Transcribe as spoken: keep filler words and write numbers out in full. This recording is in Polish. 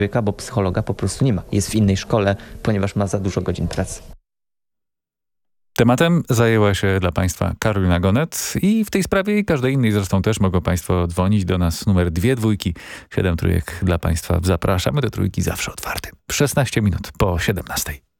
bo psychologa po prostu nie ma. Jest w innej szkole, ponieważ ma za dużo godzin pracy. Tematem zajęła się dla Państwa Karolina Gonet i w tej sprawie i każdej innej zresztą też mogą Państwo dzwonić do nas numer dwie dwójki, siedem trójek dla Państwa. Zapraszamy do trójki zawsze otwarty. szesnaście minut po siedemnastej.